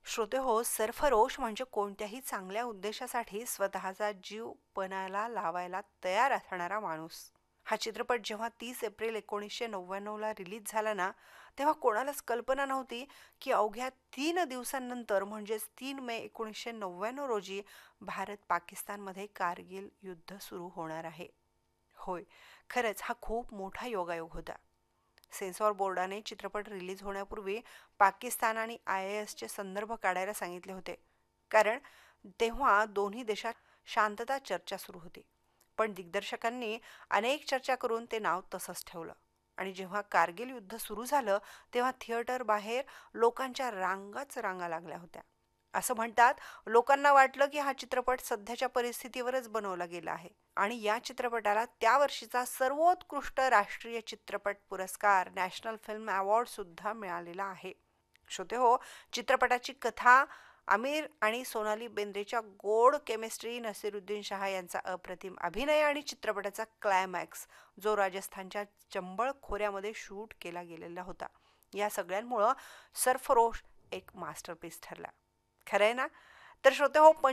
श्रोते हो, सरफरोश म्हणजे कोणत्याही चांगल्या उद्देशासाठी स्वतःचा जीव पणाला लावायला तयार असणारा माणूस. हा चित्रपट जेव्हा 30 एप्रिल 1999 ला रिलीज झाला ना, तेव्हा कोणालाच कल्पना नव्हती की अवघ्या 3 दिवसांनंतर म्हणजेच 3 मे 1999 रोजी भारत पाकिस्तानमध्ये कारगिल युद्ध सुरू होणार आहे. होय, खरंच हा खूप मोठा योगायोग होता. सेन्सॉर बोर्डाने चित्रपट रिलीज होण्यापूर्वी पाकिस्तान आणि IASचे संदर्भ काढायला सांगितले होते, कारण तेव्हा दोन्ही देशात शांतता चर्चा सुरू होती. पण दिग्दर्शकांनी अनेक चर्चा करून ते नाव तसंच ठेवलं. आणि जेव्हा कारगिल युद्ध सुरू झालं, तेव्हा थिएटर बाहेर लोकांच्या रांगाच रांगा लागल्या होत्या. असं म्हणतात, लोकांना वाटलं की हा चित्रपट सध्याच्या परिस्थितीवरच बनवला गेला आहे. आणि या चित्रपटाला त्या वर्षीचा सर्वोत्कृष्ट राष्ट्रीय चित्रपट पुरस्कार नॅशनल फिल्म अवॉर्ड सुद्धा मिळालेला आहे. श्रोते हो, चित्रपटाची कथा, आमिर आणि सोनाली बेंद्रेच्या गोड केमिस्ट्री, नसीरुद्दीन शाह यांचा अप्रतिम अभिनय आणि चित्रपटाचा क्लायमॅक्स, जो राजस्थानच्या चंबळ खोऱ्यामध्ये शूट केला गेलेला होता, या सगळ्यांमुळं सरफरोश एक मास्टरपीस ठरला. खरंय ना? तर श्रोते हो,